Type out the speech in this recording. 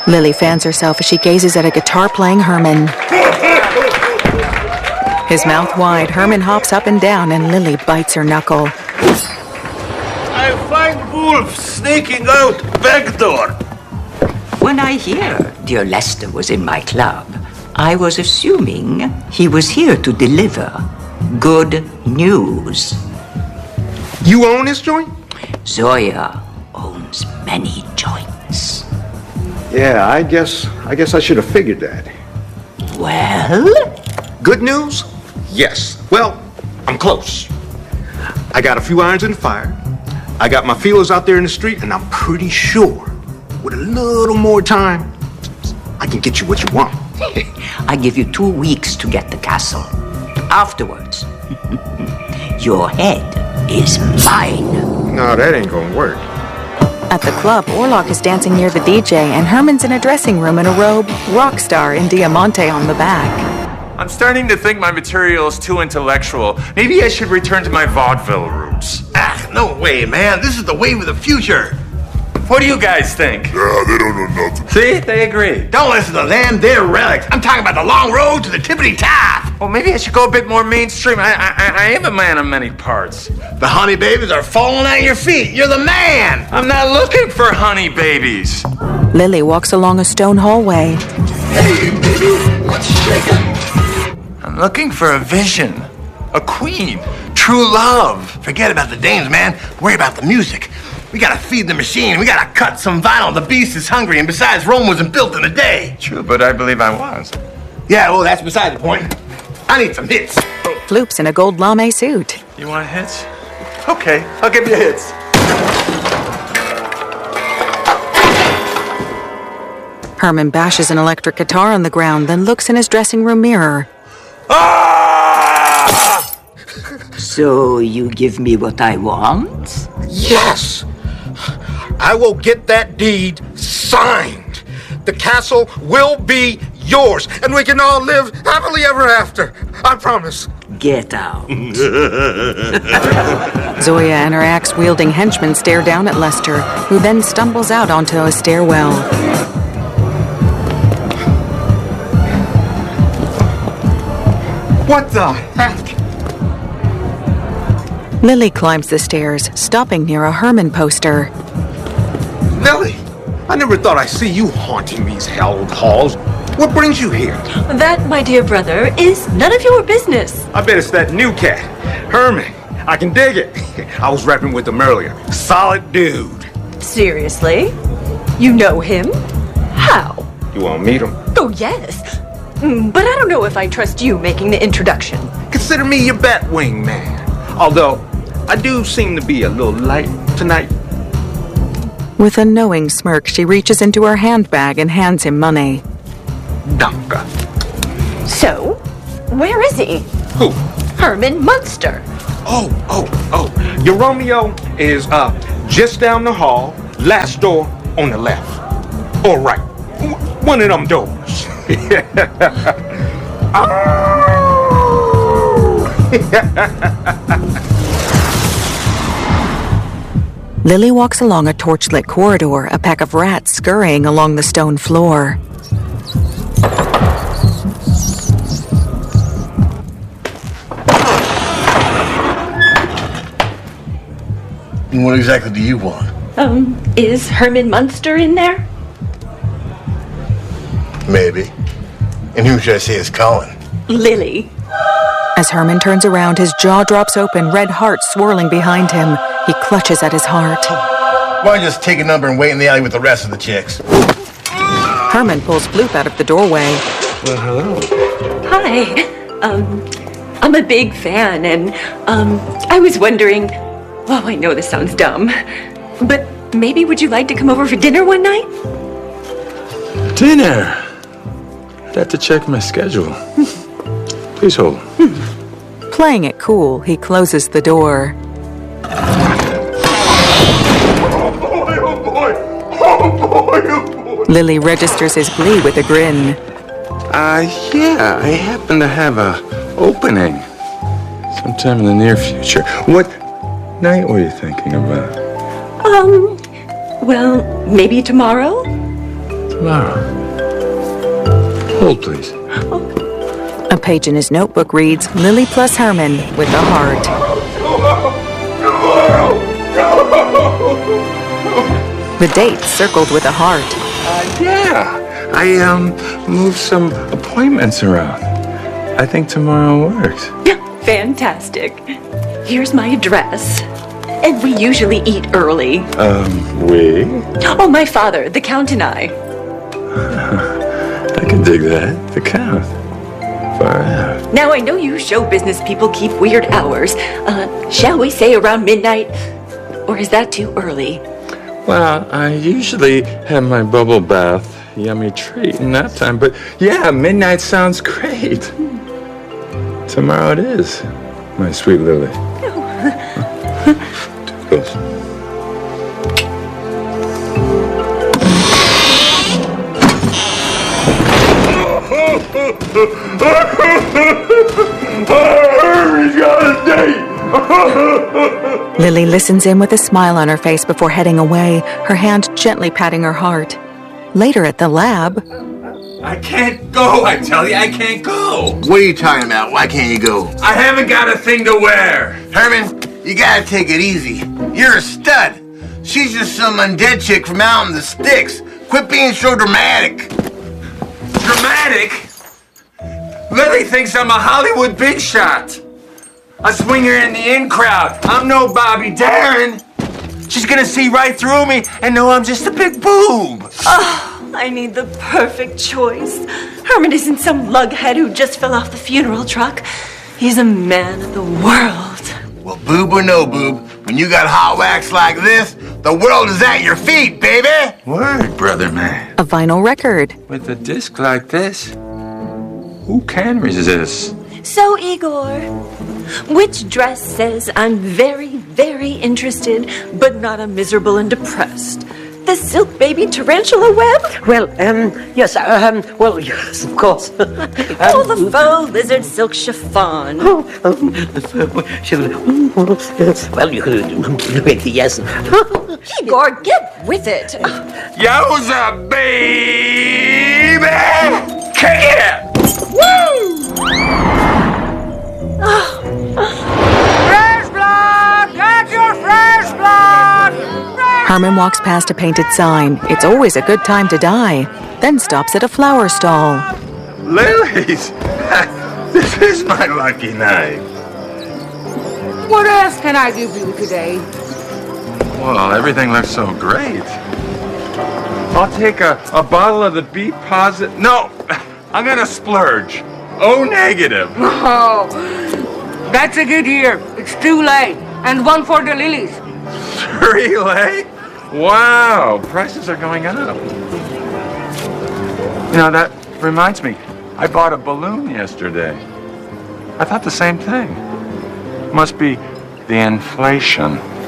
Lily fans herself as she gazes at a guitar-playing Herman. His mouth wide, Herman hops up and down, and Lily bites her knuckle. I find wolves sneaking out back door. When I hear dear Lester was in my club, I was assuming he was here to deliver good news. You own this joint? Zoya owns many joints. Yeah, I guess I should have figured that. Well? Good news? Yes. Well, I'm close. I got a few irons in the fire. I got my feelers out there in the street, and I'm pretty sure with a little more time, I can get you what you want. I give you 2 weeks to get the castle. Afterwards, your head is mine. No, that ain't gonna work. At the club, Orlok is dancing near the DJ, and Herman's in a dressing room in a robe, rock star in Diamante on the back. I'm starting to think my material is too intellectual. Maybe I should return to my vaudeville roots. Ah, no way, man. This is the wave of the future. What do you guys think? Yeah, they don't know nothing. See? They agree. Don't listen to them. They're relics. I'm talking about the long road to the tippity top. Well, maybe I should go a bit more mainstream. I am a man of many parts. The honey babies are falling at your feet. You're the man. I'm not looking for honey babies. Lily walks along a stone hallway. Hey, baby, what's shaking? I'm looking for a vision. A queen. True love. Forget about the dames, man. Worry about the music. We gotta feed the machine. We gotta cut some vinyl. The beast is hungry, and besides, Rome wasn't built in a day. True, but I believe I was. Yeah, well, that's beside the point. I need some hits. Floop's in a gold lame suit. You want hits? Okay, I'll give you hits. Herman bashes an electric guitar on the ground, then looks in his dressing room mirror. Ah! So you give me what I want? Yes! I will get that deed signed. The castle will be yours, and we can all live happily ever after. I promise. Get out. Zoya and her axe-wielding henchmen stare down at Lester, who then stumbles out onto a stairwell. What the heck? Lily climbs the stairs, stopping near a Herman poster. Lily, I never thought I'd see you haunting these hallowed halls. What brings you here? That, my dear brother, is none of your business. I bet it's that new cat, Herman. I can dig it. I was rapping with him earlier. Solid dude. Seriously? You know him? How? You want to meet him? Oh, yes. But I don't know if I trust you making the introduction. Consider me your Batwing man. Although, I do seem to be a little light tonight. With a knowing smirk, she reaches into her handbag and hands him money. Danke. So, where is he? Who? Herman Munster. Oh. Your Romeo is just down the hall, last door on the left. Or right. One of them doors. Lily walks along a torchlit corridor, a pack of rats scurrying along the stone floor. And what exactly do you want? Is Herman Munster in there? Maybe. And who should I say is calling? Lily. As Herman turns around, his jaw drops open, red heart swirling behind him. He clutches at his heart. Why don't you just take a number and wait in the alley with the rest of the chicks? Herman pulls Floop out of the doorway. Well, hello. Hi. I'm a big fan, and, I was wondering... Oh, I know this sounds dumb, but maybe would you like to come over for dinner one night? Dinner? I'd have to check my schedule. Please hold. Playing it cool, he closes the door. Oh boy. Lily registers his glee with a grin. Yeah, I happen to have a opening sometime in the near future. What night were you thinking about? Well, maybe tomorrow? tomorrow. Hold, please. A page in his notebook reads, Lily plus Herman with a heart. The date's circled with a heart. Yeah. I moved some appointments around. I think tomorrow works. Fantastic. Here's my address. And we usually eat early. We? Oh, my father, the Count, and I. I can dig that. The Count. Far out. Now, I know you show business people keep weird hours. Shall we say around midnight? Or is that too early? Well, I usually have my bubble bath. Yummy treat in that time. But yeah, midnight sounds great. Tomorrow it is, my sweet Lily. Toodles. He's got a date. Lily listens in with a smile on her face before heading away, her hand gently patting her heart. Later at the lab... I can't go, I tell you, I can't go. What are you talking about? Why can't you go? I haven't got a thing to wear. Herman, you gotta take it easy. You're a stud. She's just some undead chick from out in the sticks. Quit being so dramatic. Dramatic? Lily thinks I'm a Hollywood big shot. A swinger in the in crowd. I'm no Bobby Darin. She's gonna see right through me and know I'm just a big boob. Oh, I need the perfect choice. Herman isn't some lughead who just fell off the funeral truck. He's a man of the world. Well, boob or no boob, when you got hot wax like this, the world is at your feet, baby. Word, brother man. A vinyl record. With a disc like this, who can resist? So, Igor, which dress says I'm very, very interested, but not a miserable and depressed? The silk baby tarantula web? Well, yes, well, yes, of course. Oh, the faux lizard silk chiffon. Well, you could, yes. Igor, get with it. Yowza, baby! Kick it! Woo! Fresh blood! Get your fresh blood! Herman walks past a painted sign. It's always a good time to die. Then stops at a flower stall. Lilies! This is my lucky night. What else can I give you today? Well, everything looks so great. I'll take a bottle of the B positive. No, I'm gonna splurge. O negative. Oh, that's a good year. It's too late. And one for the lilies. 3 late? Wow, prices are going up. You know, that reminds me. I bought a balloon yesterday. I thought the same thing. Must be the inflation.